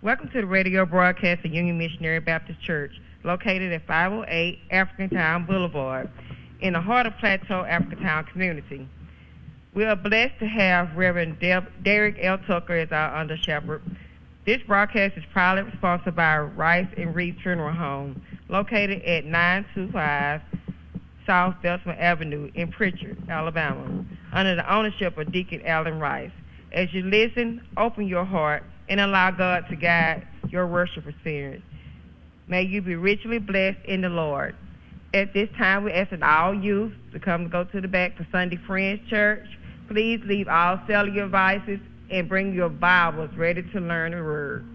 Welcome to the radio broadcast of Union Missionary Baptist Church, located at 508 Africantown Boulevard, in the heart of Plateau Africantown community. We are blessed to have Reverend Derek L. Tucker as our under shepherd. This broadcast is proudly sponsored by Rice and Reed Funeral Home, located at 925 South Bessemer Avenue in Pritchard, Alabama, under the ownership of Deacon Allen Rice. As you listen, open your heart and allow God to guide your worship experience. May you be richly blessed in the Lord. At this time, we ask all youth to come go to the back for Sunday Friends Church. Please leave all cellular devices and bring your Bibles ready to learn the Word.